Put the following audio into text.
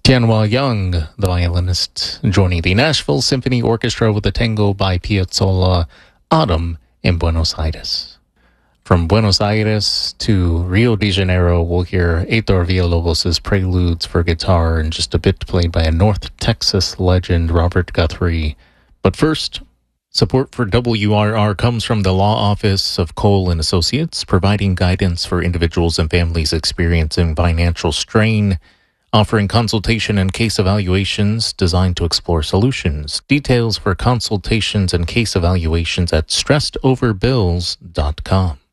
Tianhua Young, the violinist, joining the Nashville Symphony Orchestra with a tango by Piazzolla, Autumn in Buenos Aires. From Buenos Aires to Rio de Janeiro, we'll hear Heitor Villalobos' Preludes for guitar in just a bit, played by a North Texas legend, Robert Guthrie. But first, support for WRR comes from the Law Office of Cole & Associates, providing guidance for individuals and families experiencing financial strain, offering consultation and case evaluations designed to explore solutions. Details for consultations and case evaluations at stressedoverbills.com.